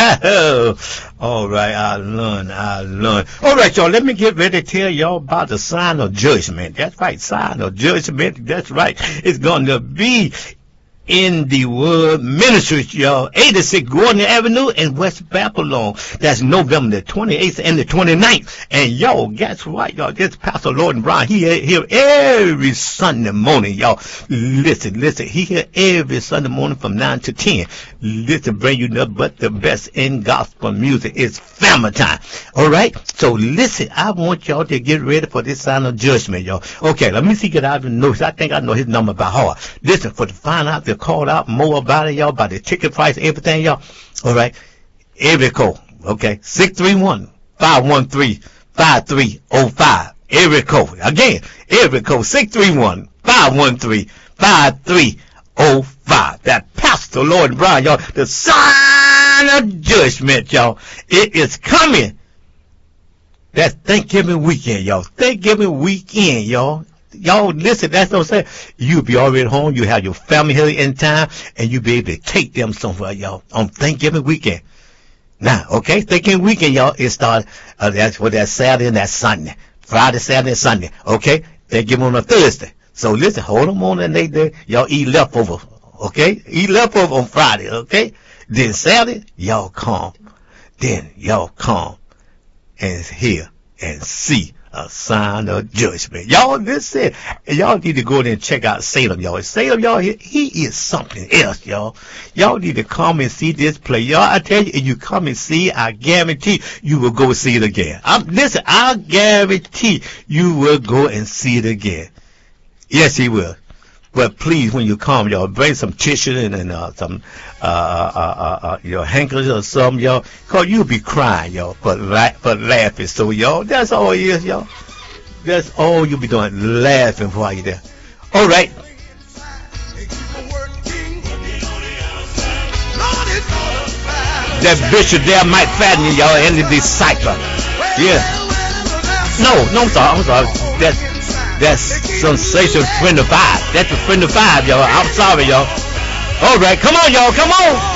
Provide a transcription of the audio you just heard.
All right, I learned. All right, y'all, let me get ready to tell y'all about the sign of judgment. That's right, sign of judgment. That's right. It's going to be in the Word Ministries, y'all. 86 Gordon Avenue in West Babylon. That's November the 28th and the 29th. And y'all, guess what, y'all? This Pastor Lord Brown, he here every Sunday morning, y'all. Listen. He here every Sunday morning from 9 to 10. Listen, bring you nothing but the best in gospel music. It's family time. All right? So listen, I want y'all to get ready for this sign of judgment, y'all. Okay, let me see, get out of the notes. I think I know his number by heart. Listen, for to find out the call out more about it, y'all, about the ticket price, everything, y'all. All right. Area code, okay, 631-513-5305. Area code. Again, area code 631-513-5305. That Pastor Lord Brown, y'all, the sign of judgment, y'all. It is coming. That's Thanksgiving weekend, y'all. Thanksgiving weekend, y'all. Y'all, listen, that's what I'm saying. You'll be already home. You have your family here in time, and you'll be able to take them somewhere, y'all, on Thanksgiving weekend. Now, okay, Thanksgiving weekend, y'all, it starts, that's for that Saturday and that Sunday. Friday, Saturday, and Sunday, okay? Thanksgiving on a Thursday. So listen, hold them on and y'all eat leftover, okay? Eat leftover on Friday, okay? Then Saturday, y'all come. Then y'all come and hear and see a sign of judgment. Y'all, listen. Y'all need to go there and check out Salem, y'all. Salem, y'all, he is something else, y'all. Y'all need to come and see this play. Y'all, I tell you, if you come and see, I guarantee you will go see it again. Listen, I guarantee you will go and see it again. Yes, he will. But please, when you come, y'all, bring some tissue and some your handkerchiefs or something, y'all, cause you'll be crying, y'all, for laughing. So, y'all, that's all it is, y'all. That's all you'll be doing, laughing while you're there. All right. That Bishop there, Mike Fadden, y'all, and the disciple. Yeah. No, I'm sorry. That's Sensation Friend of Five. That's a Friend of Five, y'all. I'm sorry, y'all. All right, come on, y'all. Come on.